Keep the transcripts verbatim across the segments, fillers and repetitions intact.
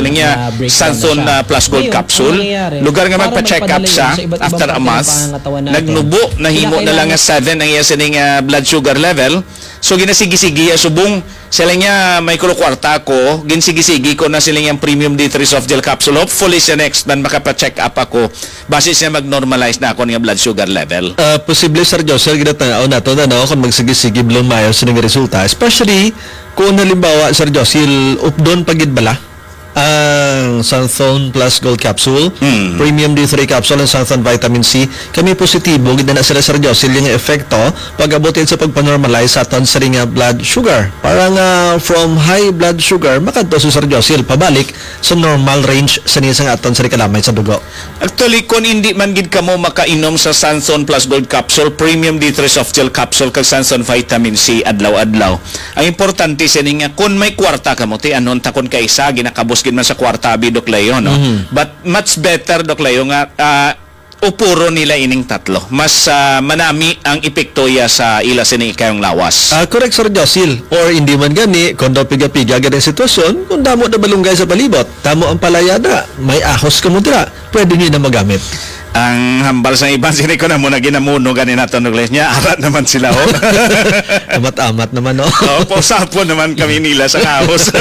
niya na breakdown Santhon na siya. uh, plus gold Ngayon, capsule. ang nangyayari, Lugar nga para magpa-check up magpadala siya yun sa iba't ibang after a parte ng month. pangangatawan natin, Nagnubo, nahimo na lang nga seven ang iya sining uh, blood sugar level. So ginasigi-sigi ya subong sila niya may kulukwarta ko, ginsigi-sigi ko na sila yung premium D three soft gel capsule. Hopefully sa next man makapa-check up ako base siya mag-normalize na ako ng blood sugar level. Uh, posible, Sir Josel, ginatanaw na ito na no, kung magsigi-sige belum mayo sa nga resulta. Especially, kung halimbawa, Sir Josel, updon pagid bala ang Santhon plus gold capsule, Hmm. premium D three capsule, and Santhon vitamin C. Kami positibo, gina na sila, Sir Josel, yung efekto pag-abutin sa pagpanormalize sa aton sa ringa blood sugar. Parang uh, from high blood sugar, makadto si Sir Josel, pabalik sa normal range sa niya sa aton sa kalamay sa dugo. Actually, kung hindi man gid kamo makainom sa Santhon plus gold capsule, premium D three soft gel capsule, kag Santhon vitamin C adlaw-adlaw. Ang importante sa nga, kung may kwarta kamo, ti anon takon ka isa, ginakabos gid man sa kwarta abi Dok Leo, no? Mm-hmm. But much better, Dok Leo, nga uh, upuro nila ining tatlo. Mas uh, manami ang epekto ya sa ila sini kayong lawas. Ah, correct, Sir Josil. Or hindi man gani, kung daw piga-piga ganang sitwasyon, kung damo na balunggay sa palibot, damo ang palayada, may ahos ka mo dira, pwede nyo na magamit. Ang hambal sa iban, sini ko na muna ginamuno ganin nato Nogles niya, arat naman sila, oh. Amat-amat naman, no? Oo, pausapo naman kami nila sa ahos.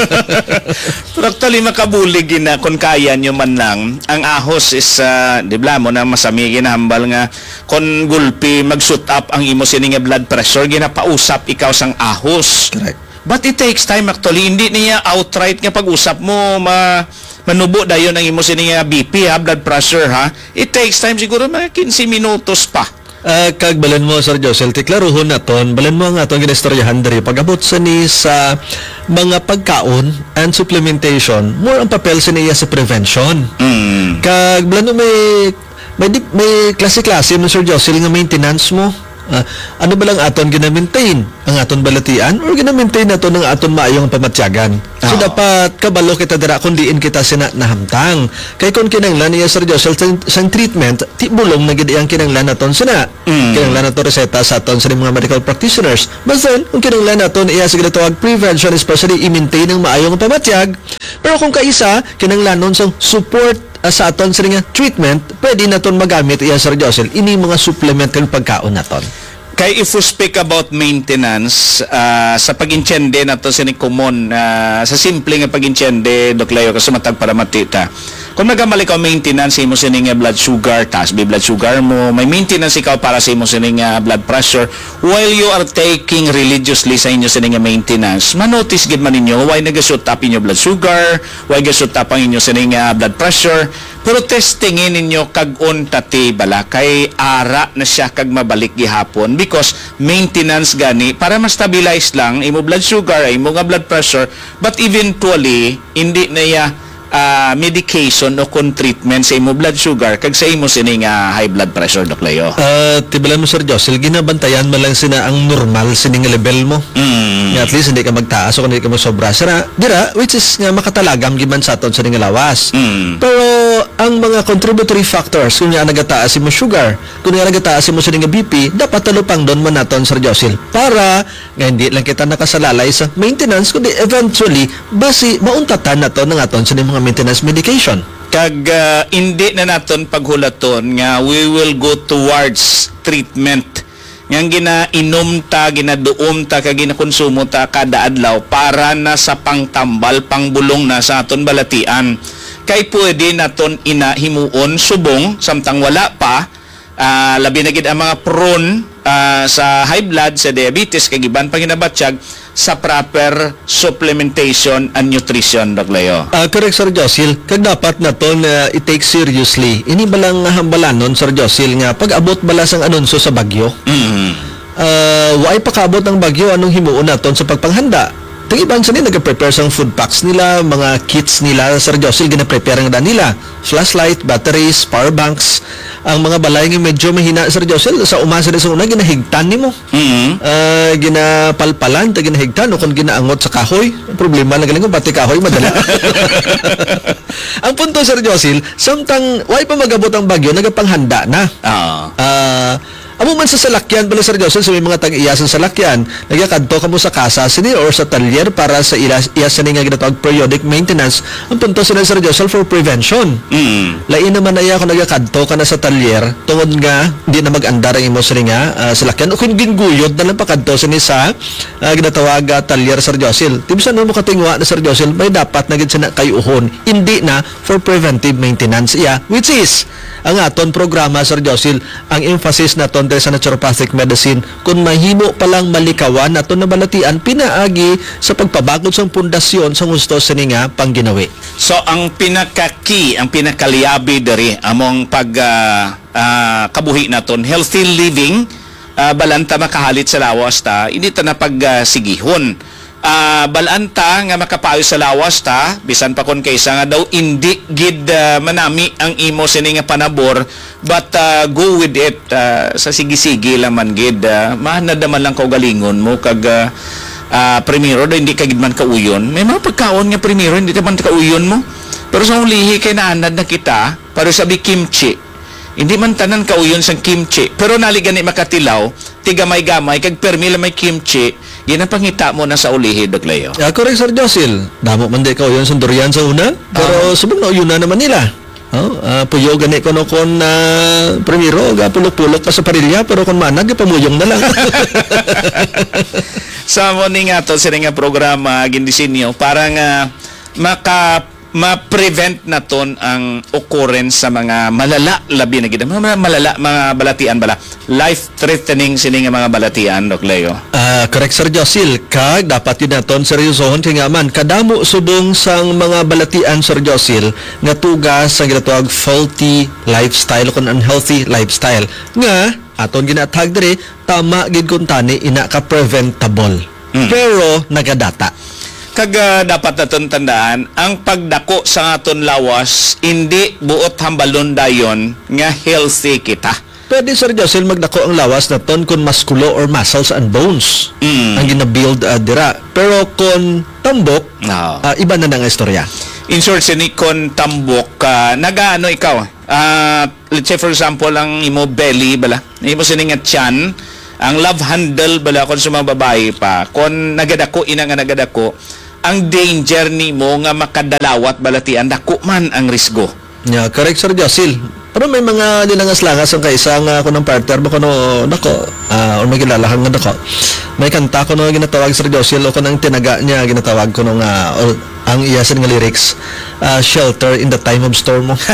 Pero actually, makabulig na kung kaya nyo man lang. Ang ahos is, uh, di ba mo na masami ginahambal nga, kung gulpi, mag-shoot up ang imo sining blood pressure, ginapausap ikaw sang ahos. Correct. But it takes time actually. Hindi niya outright nga pag-usap mo, ma manubo dayon ang imo sining B P, ha, blood pressure, ha. It takes time, siguro mga fifteen minutos pa. Uh, kag balan mo, Sir Josel, tiklaruhon na ton, balan mo ang atong ginistoryahan diri pag-abot sa ni sa mga pagkaon and supplementation, more ang papel sa niya sa prevention. Mm. Kag balan mo may may, di- may klase-klase mo, Sir Josel, nga maintenance mo. Ah, ano ba lang aton gina-maintain? Ang aton balatian or gina-maintain nato ng aton maayong pamatyagan? So Oo. dapat kabalo kita dira kung diin kita sina nahamtang. Kay kung kinanglan niya, Sir Josel, sang, sang treatment, ti bulong na gid iyang kinanglan naton sina. Mm. Kinanglan nato reseta sa aton sa mga medical practitioners. But then, kung kinanglan naton iya sa ginatawag prevention, especially i-maintain ang maayong pamatyag. Pero kung kaisa, kinanglanon sang support uh, sa aton sa nga treatment, pwede naton magamit iya, Sir Josel, ini mga supplement kang pagkaon naton. Kay if we speak about maintenance, uh, sa pag-insyende na to sining common, uh, sa simple nga pag-insyende, Dok Leo, kasi matag para matita. Kung nagamali ka maintenance, imo sining uh, blood sugar, taas bi blood sugar mo, may maintenance ikaw para sa imo sining uh, blood pressure, while you are taking religiously sa inyo sining uh, maintenance, manotice gid man ninyo, why nag-shoot up inyo blood sugar, why nag-shoot up ang inyo sining uh, blood pressure, pero testingin ninyo kag unta ti bala kay ara na siya kag mabalik gihapon because maintenance gani para ma-stabilize lang imo blood sugar imo nga blood pressure, but eventually hindi na ya uh, medication o kon treatment sa imo blood sugar kag sa imo sining uh, high blood pressure, Dok Leo. Uh, tibalan mo, Sir Josel, ginabantayan mo lang sina ang normal sining level mo. Mm. Nga at least hindi ka magtaas o hindi ka masobra. Sira, dira, which is nga makatalagam giman sa aton sa ning lawas. Mm. Pero ang mga contributory factors, kung nga nagataas mo sugar, kung nga nagataas mo sa ning B P, dapat talupang doon man naton, Sir Josel, para nga hindi lang kita nakasalalay sa maintenance, kundi eventually, basi mauntatan naton ng aton sa ning mga maintenance medication. Kag uh, hindi na naton paghulaton nga we will go towards treatment nga ginainom ta, ginaduom ta, kag ginakonsumo ta kada adlaw para na sa pangtambal, pangbulong na sa aton balatian. Kay pwede naton inahimuon subong samtang wala pa, uh, labi na gid ang mga prone uh, sa high blood, sa diabetes, kag iban pang ginabatsyag sa proper supplementation and nutrition, Dok Leo. Uh, correct, Sir Josel. Kag dapat na to na i-take seriously. Ini balang hambalanon, Sir Josel, nga pag-abot bala sang anunsyo sa bagyo. Mm. Uh, waay pakaabot ng bagyo, anong himuon naton sa pagpanghanda. Tag-iban sa nila, nag-prepare sang food packs nila, mga kits nila, Sir Josel, gina-prepare nga nila. Flashlight, batteries, power banks. Ang mga balay nga medyo mahina, Sir Josel, sa umasa na sa una, ginahigtan ni mo. Mm. Uh, ginapalpalan, ta ginahigtan, o kung ginaangot sa kahoy. Ang problema na galing ko, pati kahoy, madala. Ang punto, Sir Josel, samtang, way pa magabot ang bagyo, nagapanghanda na. Oo. Ah, Amo man sa salakyan pala Sir Josel, sa may mga tag-iyasan sa salakyan, nagyakadto ka mo sa kasa sini or sa talyer para sa ilas iyasan nga ginatawag periodic maintenance. Ang punto sila Sir Josel for prevention. Mm. Lain naman na iya kung nagyakadto ka na sa talyer tungod nga di na mag-andar ang imo sini nga uh, salakyan o kung ginguyod na lang pakadto sini sa uh, ginatawag uh, talyer Sir Josel. Tibisan mo katingwa na Sir Josel, may dapat na gid sana kayuhon, hindi na for preventive maintenance iya, which is ang aton programa Sir Josel, ang emphasis naton diri sa naturopathic medicine kung mahimo palang malikawan naton na balatian pinaagi sa pagpabagod sa pundasyon sa gusto sini nga pangginawi. So ang pinaka-key, ang pinakaliabi diri among pag uh, uh, kabuhi naton, healthy living, uh, balanta makahalit sa lawas ta, hindi ta na pagsigihon. Uh, balanta nga makapayo sa lawas ta, bisan pa kon kaysa nga daw hindi gid uh, manami ang imo sini nga panabor, but uh, go with it uh, sa sige-sige laman gid. Uh, mahanad naman lang kaugalingon mo kag uh, uh, primero do hindi ka gid man kauyon. May mga pagkaon nga primero hindi ta man kauyon mo. Pero sa ulihi kay naanad na kita, para sabi kimchi. Hindi man tanan kauyon sang kimchi, pero naligani makatilaw, tigamay-gamay kag permi may kimchi, yan ang pangita mo na sa ulihi Doglayo. Yeah, correct Sir Josel. Damo man di kauyon sa durian sa una, pero uh, subong na uyuna naman nila. Oh, uh, puyo gani ko no kon na uh, primero ga pulok-pulok pa sa parilya, pero kon manag pamuyong na lang. Sa morning ato sa nga programa gindisinyo parang uh, maka ma-prevent naton ang occurrence sa mga malala labi na gid mga malala mga balatian bala, life threatening sini nga mga balatian Doc Leo. Ah, uh, correct Sir Josel, kag dapat yun naton seryosohon kay nga man kadamo subong sang mga balatian Sir Josel nga tugas sa ginatawag faulty lifestyle kon unhealthy lifestyle nga aton ginatag diri tama gid kun tani ina ka preventable. Mm. Pero nagadata. Kag uh, dapat naton tandaan, ang pagdako sa aton lawas hindi buot hambalon dayon nga healthy kita. Pwede Sir Josel magdako ang lawas naton kun musculo or muscles and bones mm. ang gina-build uh, dira. Pero kun tambok, no. uh, iba na nang istorya. In short, sinikon tambok, uh, nagaano ikaw? Uh, let's say for example, ang imo belly, bala, imo sining nga tiyan, ang love handle, bala, kung sa mga babae pa, kung nagadako, ina nga nagadako, ang danger ni mo nga makadalawat balatian, dako man ang risgo. Yeah, correct Sir Josel. Pero may mga nilangas-langas ang kaisa nga ako ng partner mo kuno nako uh, or may kilalahan nga nako. May kanta ko no ginatawag Sir Josel o kanang tinaga niya ginatawag ko no nga uh, ang iyasan nga lyrics uh, shelter in the time of storm mo.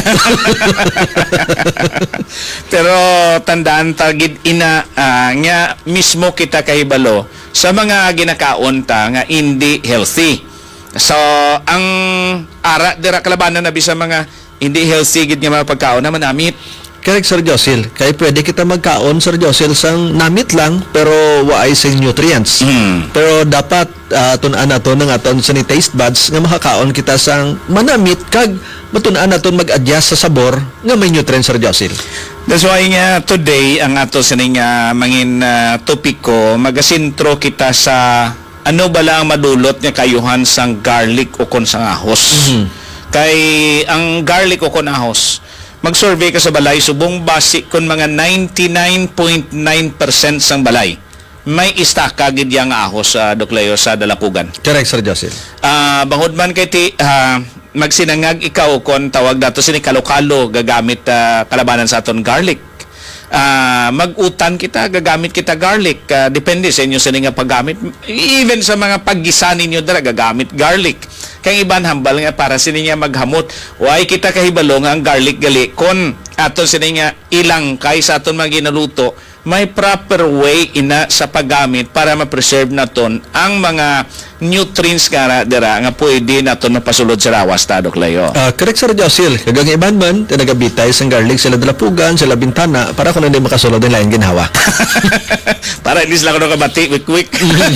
Pero tandaan tagid ina uh, nga mismo kita kahibalo sa mga ginakaon ta nga hindi healthy. So ang ara dira kalabanan na bisa mga hindi healthy gid nga mga pagkaon na manamit. Correct Sir Josel. Kaya pwede kita magkaon Sir Josel sang namit lang pero waay sa nutrients. Mm. Pero dapat uh, tun-an naton nga aton sa ni taste buds nga makakaon kita sang manamit kag matun-an naton mag-adjust sa sabor nga may nutrients Sir Josel. That's why nga today ang ato sining uh, mangin uh, topiko magasintro kita sa ano bala ang madulot nga kayuhan sang garlic o kon sang ahos. Mm-hmm. Kay ang garlic o kon ahos, mag-survey ka sa balay, subong basic kon mga ninety-nine point nine percent sang balay. May istaka gid yang ahos sa uh, Doc Leo sa Dalapugan. Correct Sir Josel. Ah, uh, bangod man kay ti uh, magsinangag ikaw kon tawag dato sini kalo-kalo gagamit uh, kalabanan sa aton garlic. Uh, mag-utan kita, gagamit kita garlic. Uh, depende sa inyo sa nga paggamit. Even sa mga paggisa ninyo dara, gagamit garlic. Kaya iban hambal nga para sini nga maghamot. Why kita kahibalo nga ang garlic gali kon aton sini nga ilang kay sa aton mga ginaluto, may proper way ina sa paggamit para ma-preserve naton ang mga nutrients nga dira nga pwede naton mapasulod sa lawas ta Doc Leo. Uh, correct Sir Josel. Kagang iban man tinagabitay sang garlic sila Dalapugan, sila bintana para kung hindi makasulod din lain ginhawa. Para hindi sila kuno kabati quick quick.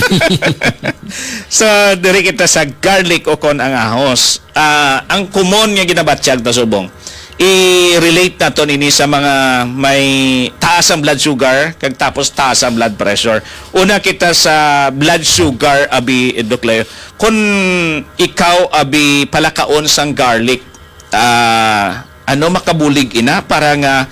So diri kita sa garlic o kon ang ahos. Uh, ang common nga ginabatsyag ta subong. I-relate nato ini sa mga may taas ang blood sugar kag tapos taas ang blood pressure. Una kita sa blood sugar abi Doc Leo. Kung ikaw abi palakaon sang garlic, uh, ano makabulig ina para nga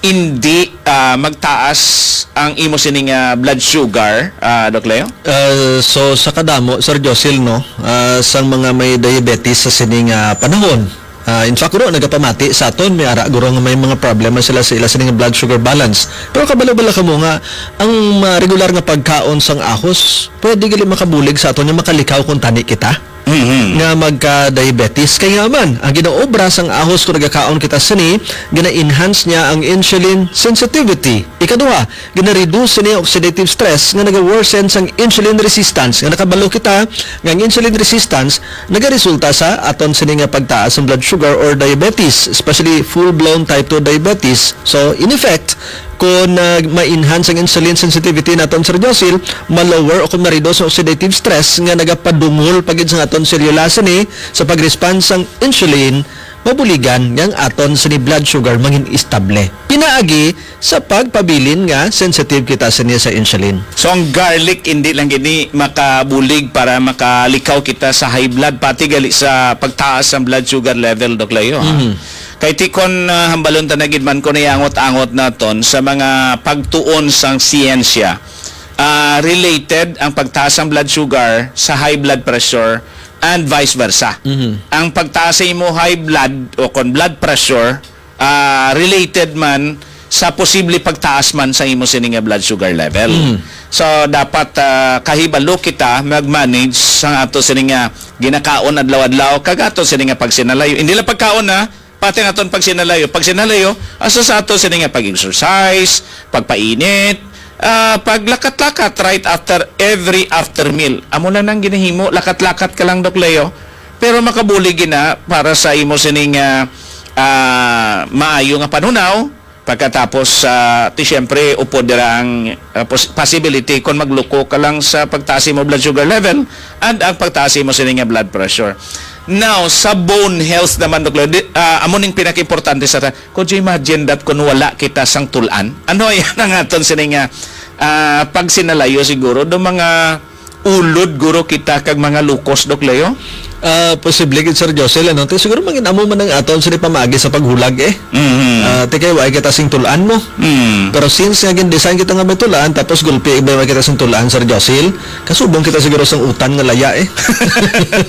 hindi ah, magtaas ang imo sining ah, blood sugar, ah, Doc Leo? Uh, so sa kadamo, Sir Josil, no, uh, sa mga may diabetes sa sining uh, panahon, uh, in fact, guro, nagapamati sa aton, may ara, guro nga may mga problema sila sa ila sining blood sugar balance. Pero kabalo-bala ka mo nga, ang uh, regular nga pagkaon sang ahos, pwede gali makabulig sa aton nga makalikaw kung tani kita. Mhm. Nga magka-diabetes. Kaya man, ang ginaobra sang ahos kung nagakaon kita sini, gina-enhance niya ang insulin sensitivity. Ikaduha, gina-reduce niya oxidative stress nga naga-worsen sang insulin resistance. Nga nakabalo kita, nga ang insulin resistance nagaresulta sa aton sini nga pagtaas ng blood sugar or diabetes, especially full-blown type two diabetes. So, in effect, kung uh, ma-enhance ang insulin sensitivity naton Sir Josil, ma-lower o kung ma-reduce ang oxidative stress nga nagapadumol pagid sa aton cellulase ni sa pag-response sang insulin, mabuligan yang aton sa ni blood sugar mangin istable. Pinaagi sa pagpabilin nga sensitive kita sa niya sa insulin. So ang garlic hindi lang gini makabulig para makalikaw kita sa high blood, pati gali sa pagtaas ng blood sugar level, Doc Leo. Ha? Kay tikon uh, hambalon tanagid man ko niyangot-angot naton sa mga pagtuon sang siyensya. Uh, related ang pagtaas ng blood sugar sa high blood pressure and vice versa. Mhm. Ang pagtaas sa imo high blood o kon blood pressure uh, related man sa posible pagtaas man sa imo sining nga blood sugar level. So dapat uh, kahibalo kita mag-manage sa ato sining nga ginakaon adlaw-adlaw kag ato sining nga pagsinalayo. Hindi lang pagkaon na pati nga aton pagsinalayo. Pagsinalayo asa sa ato sining nga pag-exercise, pagpainit, uh, paglakat-lakat right after every after meal. Amo na nang ginahimo, lakat-lakat ka lang, Doc Leo. Pero makabulig gina para sa imo sining uh, uh, maayo nga panunaw. Pagkatapos, uh, ti syempre, upod dira ang uh, pos- possibility kung magluko ka lang sa pagtaas mo blood sugar level and ang pagtaas mo sining nga blood pressure. Now, sa bone health naman, Doc Leo, di- uh, amo ning pinaka-importante sa ta. Could you imagine that kung wala kita sang tulan? Ano yan ang aton sining nga uh, pag sinalayo siguro do mga ulod guro kita kag mga lukos, Doc Leo? Uh, posible gid Sir Josel, ano? Te, siguro mangin amo man ang aton sa pamagi sa paghulag eh. Mhm. Uh, te kay wa kita sing tulaan mo. Mm. Pero since nga gin design kita nga may tulaan, tapos gulpi iba kita sing tulaan Sir Josel, kasubong kita siguro sang utan nga laya eh.